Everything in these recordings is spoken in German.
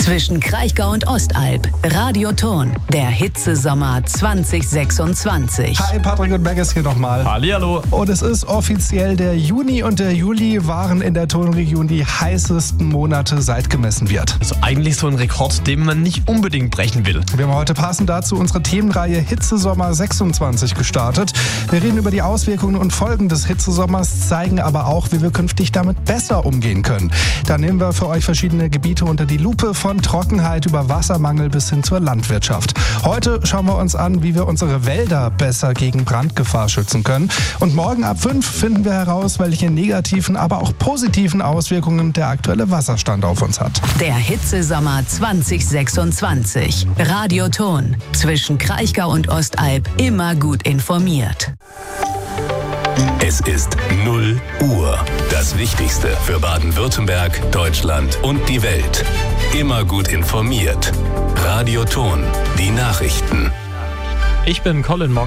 Zwischen Kraichgau und Ostalb. Radioton. Der Hitzesommer 2026. Hi, Patrick und Megas hier nochmal. Hallihallo. Und es ist offiziell, der Juni und der Juli waren in der Tonregion die heißesten Monate, seit gemessen wird. Also eigentlich so ein Rekord, den man nicht unbedingt brechen will. Wir haben heute passend dazu unsere Themenreihe Hitzesommer 26 gestartet. Wir reden über die Auswirkungen und Folgen des Hitzesommers, zeigen aber auch, wie wir künftig damit besser umgehen können. Da nehmen wir für euch verschiedene Gebiete unter die Lupe, von Trockenheit über Wassermangel bis hin zur Landwirtschaft. Heute schauen wir uns an, wie wir unsere Wälder besser gegen Brandgefahr schützen können. Und morgen ab 5 finden wir heraus, welche negativen, aber auch positiven Auswirkungen der aktuelle Wasserstand auf uns hat. Der Hitzesommer 2026. Radioton. Zwischen Kraichgau und Ostalb immer gut informiert. Es ist 0 Uhr. Das Wichtigste für Baden-Württemberg, Deutschland und die Welt. Immer gut informiert. Radioton. Die Nachrichten. Ich bin Colin Mock.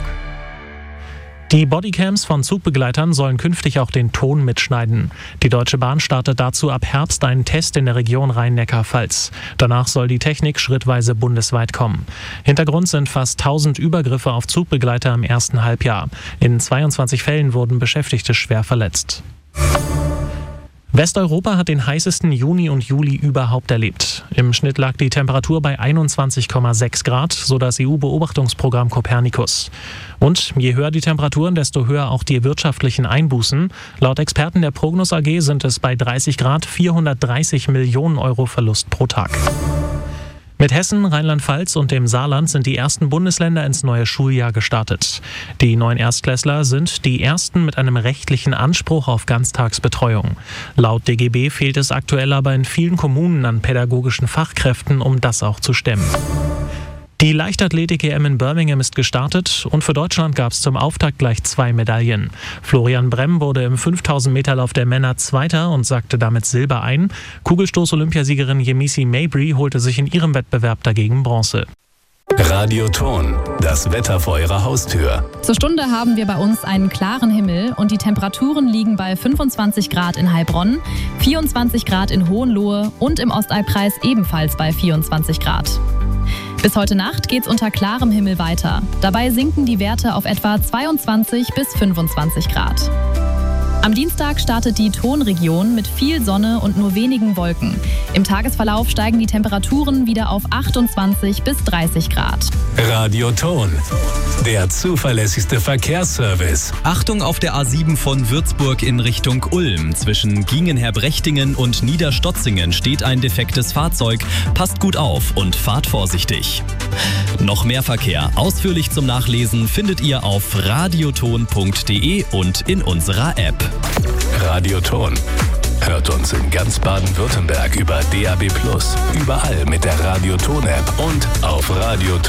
Die Bodycams von Zugbegleitern sollen künftig auch den Ton mitschneiden. Die Deutsche Bahn startet dazu ab Herbst einen Test in der Region Rhein-Neckar-Pfalz. Danach soll die Technik schrittweise bundesweit kommen. Hintergrund sind fast 1000 Übergriffe auf Zugbegleiter im ersten Halbjahr. In 22 Fällen wurden Beschäftigte schwer verletzt. Westeuropa hat den heißesten Juni und Juli überhaupt erlebt. Im Schnitt lag die Temperatur bei 21,6 Grad, so das EU-Beobachtungsprogramm Copernicus. Und je höher die Temperaturen, desto höher auch die wirtschaftlichen Einbußen. Laut Experten der Prognos AG sind es bei 30 Grad 430 Millionen Euro Verlust pro Tag. Mit Hessen, Rheinland-Pfalz und dem Saarland sind die ersten Bundesländer ins neue Schuljahr gestartet. Die neuen Erstklässler sind die ersten mit einem rechtlichen Anspruch auf Ganztagsbetreuung. Laut DGB fehlt es aktuell aber in vielen Kommunen an pädagogischen Fachkräften, um das auch zu stemmen. Die Leichtathletik-EM in Birmingham ist gestartet und für Deutschland gab es zum Auftakt gleich 2 Medaillen. Florian Bremm wurde im 5000-Meter-Lauf der Männer Zweiter und sackte damit Silber ein. Kugelstoß-Olympiasiegerin Yemisi Mabry holte sich in ihrem Wettbewerb dagegen Bronze. Radioton. Das Wetter vor eurer Haustür. Zur Stunde haben wir bei uns einen klaren Himmel und die Temperaturen liegen bei 25 Grad in Heilbronn, 24 Grad in Hohenlohe und im Ostalbkreis ebenfalls bei 24 Grad. Bis heute Nacht geht's unter klarem Himmel weiter. Dabei sinken die Werte auf etwa 22 bis 25 Grad. Am Dienstag startet die Tonregion mit viel Sonne und nur wenigen Wolken. Im Tagesverlauf steigen die Temperaturen wieder auf 28 bis 30 Grad. Radioton. Der zuverlässigste Verkehrsservice. Achtung auf der A7 von Würzburg in Richtung Ulm. Zwischen Gingenherbrechtingen und Niederstotzingen steht ein defektes Fahrzeug. Passt gut auf und fahrt vorsichtig. Noch mehr Verkehr ausführlich zum Nachlesen findet ihr auf radioton.de und in unserer App. Radioton. Hört uns in ganz Baden-Württemberg über DAB+, überall mit der Radioton-App und auf Radioton.